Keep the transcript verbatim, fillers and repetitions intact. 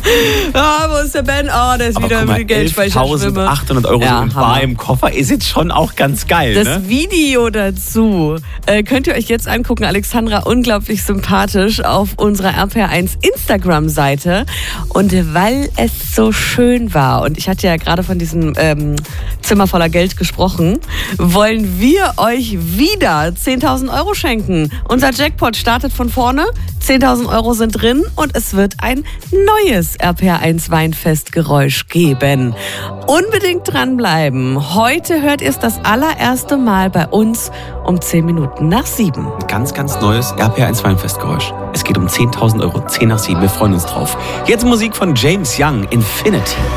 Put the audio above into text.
Ah, wo ist der Ben? Oh, der ist Aber wieder guck mal, im Geldspeicher schwimmen. elftausendachthundert Euro Ja, so in Hammer. Bar im Koffer ist jetzt schon auch ganz geil, Das ne? Video dazu äh, könnt ihr euch jetzt angucken. Alexandra, unglaublich sympathisch auf unserer R P R eins Instagram-Seite. Und weil es so schön war, und ich hatte ja gerade von diesem ähm, Zimmer voller Geld gesprochen, wollen wir euch wieder zehntausend Euro schenken. Unser Jackpot startet von vorne, zehntausend Euro sind drin und es wird ein neues R P R eins Weinfestgeräusch geben. Unbedingt dranbleiben. Heute hört ihr es das allererste Mal bei uns um zehn Minuten nach sieben. Ein ganz, ganz neues R P R eins Weinfestgeräusch. Es geht um zehntausend Euro, zehn nach sieben. Wir freuen uns drauf. Jetzt Musik von James Young, Infinity.